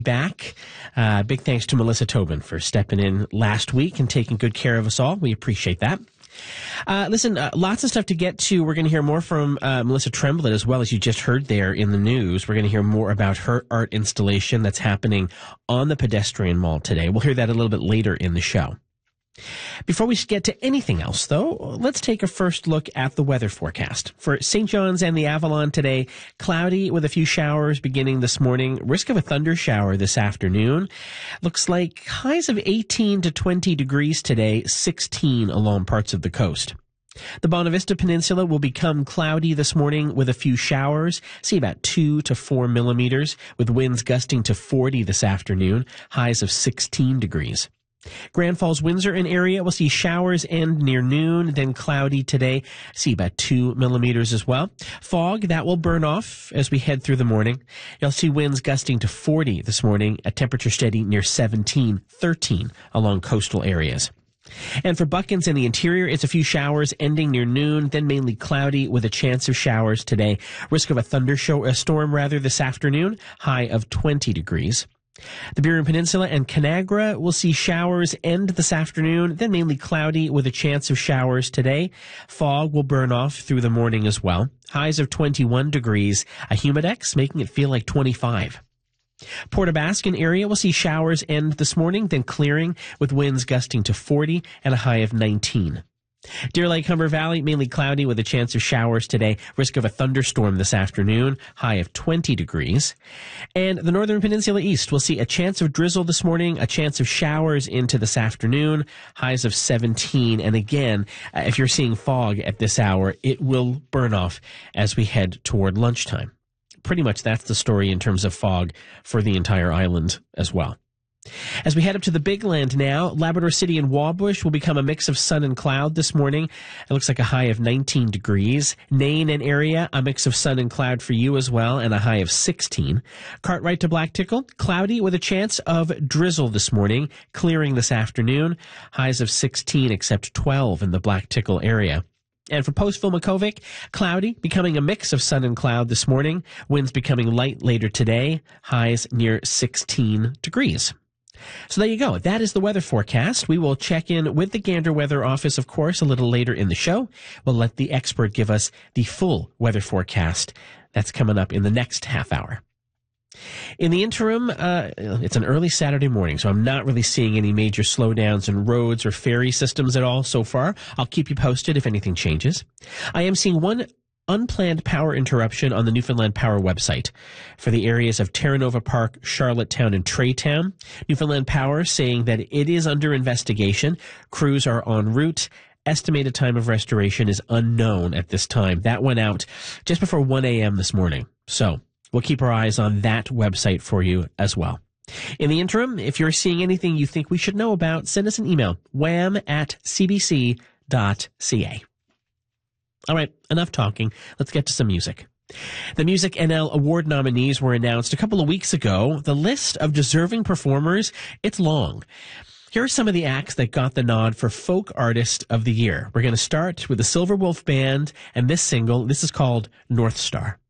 back. Big thanks to Melissa Tobin for stepping in last week and taking good care of us all. We appreciate that. Listen, lots of stuff to get to. We're going to hear more from Melissa Tremblett, as well as you just heard there in the news. We're going to hear more about her art installation that's happening on the Pedestrian Mall today. We'll hear that a little bit later in the show. Before we get to anything else, though, let's take a first look at the weather forecast. For St. John's and the Avalon today, cloudy with a few showers beginning this morning. Risk of a thunder shower this afternoon. Looks like highs of 18 to 20 degrees today, 16 along parts of the coast. The Bonavista Peninsula will become cloudy this morning with a few showers. See about 2 to 4 millimeters, with winds gusting to 40 this afternoon, highs of 16 degrees. Grand Falls, Windsor, and area will see showers end near noon, then cloudy today. See about 2 millimeters as well. Fog, that will burn off as we head through the morning. You'll see winds gusting to 40 this morning, a temperature steady near 17, 13 along coastal areas. And for Buckins and the interior, it's a few showers ending near noon, then mainly cloudy with a chance of showers today. Risk of a storm this afternoon, high of 20 degrees. The Burin Peninsula and Conagra will see showers end this afternoon, then mainly cloudy with a chance of showers today. Fog will burn off through the morning as well. Highs of 21 degrees, a humidex making it feel like 25. Port aux Basques area will see showers end this morning, then clearing with winds gusting to 40 and a high of 19. Deer Lake, Humber Valley, mainly cloudy with a chance of showers today. Risk of a thunderstorm this afternoon, high of 20 degrees. And the Northern Peninsula East will see a chance of drizzle this morning, a chance of showers into this afternoon, highs of 17. And again, if you're seeing fog at this hour, it will burn off as we head toward lunchtime. Pretty much that's the story in terms of fog for the entire island as well. As we head up to the Big Land now, Labrador City and Wabush will become a mix of sun and cloud this morning. It looks like a high of 19 degrees. Nain and area, a mix of sun and cloud for you as well, and a high of 16. Cartwright to Black Tickle, cloudy with a chance of drizzle this morning, clearing this afternoon. Highs of 16 except 12 in the Black Tickle area. And for Postville Makovic, cloudy, becoming a mix of sun and cloud this morning. Winds becoming light later today. Highs near 16 degrees. So there you go. That is the weather forecast. We will check in with the Gander Weather Office, of course, a little later in the show. We'll let the expert give us the full weather forecast. That's coming up in the next half hour. In the interim, it's an early Saturday morning, so I'm not really seeing any major slowdowns in roads or ferry systems at all so far. I'll keep you posted if anything changes. I am seeing one unplanned power interruption on the Newfoundland Power website for the areas of Terra Nova Park, Charlottetown, and Traytown. Newfoundland Power saying that it is under investigation. Crews are en route. Estimated time of restoration is unknown at this time. That went out just before 1 a.m. this morning. So we'll keep our eyes on that website for you as well. In the interim, if you're seeing anything you think we should know about, send us an email, wham@cbc.ca. All right, enough talking. Let's get to some music. The Music NL Award nominees were announced a couple of weeks ago. The list of deserving performers, it's long. Here are some of the acts that got the nod for Folk Artist of the Year. We're going to start with the Silver Wolf Band and this single. This is called North Star.